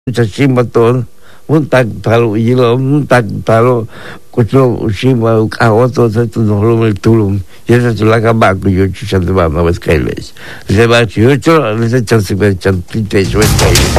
Chachimbaton, un talo yilo, un talo kucho ushima ukaoto tu nolom el tulum. Yesa tu laga baku yo chuchandaba ma was kailes. Zeba chucho, lesa chansi be chantite chwentay.